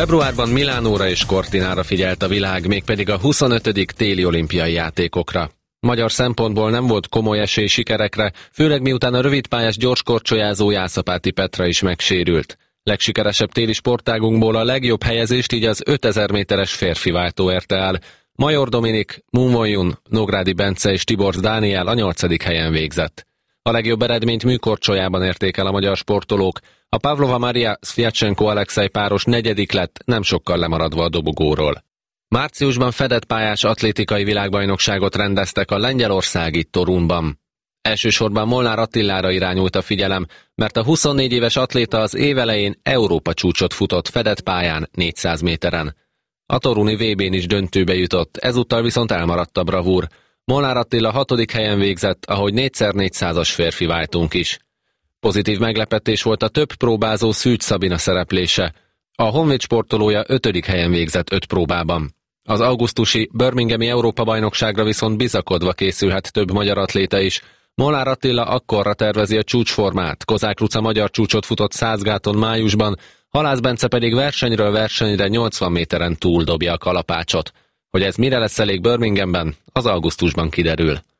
Februárban Milánóra és Cortinára figyelt a világ, mégpedig a 25. téli olimpiai játékokra. Magyar szempontból nem volt komoly esély sikerekre, főleg miután a rövidpályás gyorskorcsolyázó Jászapáti Petra is megsérült. Legsikeresebb téli sportágunkból a legjobb helyezést így az 5000 méteres férfi váltó érte el. Major Dominik, Moon Won-jun, Nógrádi Bence és Tiborcs Dániel a 8. helyen végzett. A legjobb eredményt műkorcsolyában érték el a magyar sportolók. A Pavlova Maria Szvjatcsenko-Alexej páros 4. lett, nem sokkal lemaradva a dobogóról. Márciusban fedett pályás atlétikai világbajnokságot rendeztek a lengyelországi Torunban. Elsősorban Molnár Attilára irányult a figyelem, mert a 24 éves atléta az év elején Európa csúcsot futott fedett pályán 400 méteren. A toruni VB-n is döntőbe jutott, ezúttal viszont elmaradt a bravúr. Molnár Attila 6. helyen végzett, ahogy 4x400-as férfi váltunk is. Pozitív meglepetés volt a több próbázó Szűcs Szabina szereplése. A Honvéd sportolója 5. helyen végzett 5 próbában. Az augusztusi Birminghami Európa-bajnokságra viszont bizakodva készülhet több magyar atléta is. Molnár Attila akkorra tervezi a csúcsformát, Kozák Luca magyar csúcsot futott 100 gáton májusban, Halász Bence pedig versenyről versenyre 80 méteren túl dobja a kalapácsot. Hogy ez mire lesz elég Birminghamben, az augusztusban kiderül.